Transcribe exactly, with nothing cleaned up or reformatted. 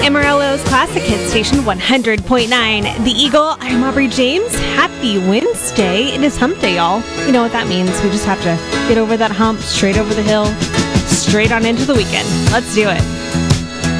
Amarillo's Classic Hit Station one hundred point nine. The Eagle, I'm Aubrey James. Happy Wednesday. It is hump day, y'all. You know what that means. We just have to get over that hump, straight over the hill, straight on into the weekend. Let's do it.